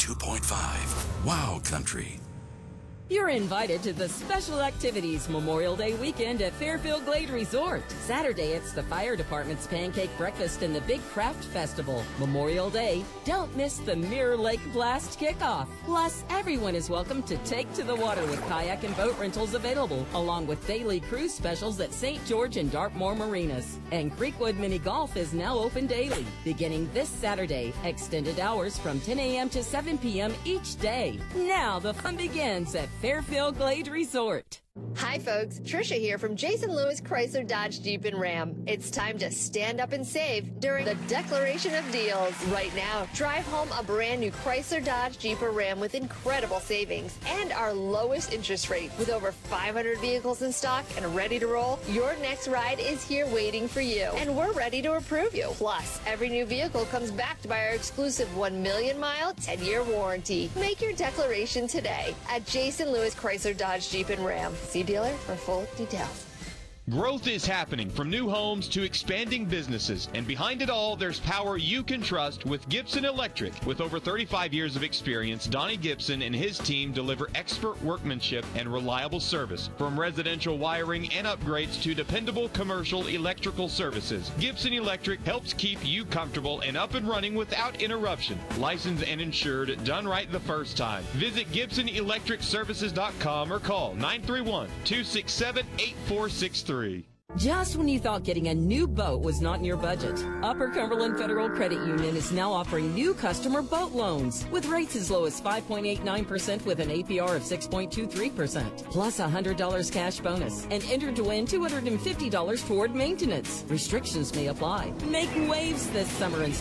92.5. Wow Country. You're invited to the Special Activities Memorial Day weekend at Fairfield Glade Resort. Saturday, it's the fire department's pancake breakfast and the Big Craft Festival. Memorial Day, don't miss the Mirror Lake Blast kickoff. Plus, everyone is welcome to take to the water with kayak and boat rentals available, along with daily cruise specials at St. George and Dartmoor Marinas. And Creekwood Mini Golf is now open daily, beginning this Saturday. Extended hours from 10 a.m. to 7 p.m. each day. Now the fun begins at Fairfield Glade Resort. Hi folks, Trisha here from Jason Lewis Chrysler Dodge Jeep and Ram. It's time to stand up and save during the Declaration of Deals. Right now, drive home a brand new Chrysler Dodge Jeep or Ram with incredible savings and our lowest interest rate. With over 500 vehicles in stock and ready to roll, your next ride is here waiting for you. And we're ready to approve you. Plus, every new vehicle comes backed by our exclusive 1 million mile, 10-year warranty. Make your declaration today at Jason Lewis Chrysler Dodge Jeep and Ram. See dealer for full details. Growth is happening from new homes to expanding businesses, and behind it all, there's power you can trust with Gibson Electric. With over 35 years of experience, Donnie Gibson and his team deliver expert workmanship and reliable service. From residential wiring and upgrades to dependable commercial electrical services, Gibson Electric helps keep you comfortable and up and running without interruption. Licensed and insured, done right the first time. Visit GibsonElectricServices.com or call 931-267-8463. Just when you thought getting a new boat was not in your budget, Upper Cumberland Federal Credit Union is now offering new customer boat loans with rates as low as 5.89% with an APR of 6.23%, plus $100 cash bonus, and enter to win $250 toward maintenance. Restrictions may apply. Make waves this summer and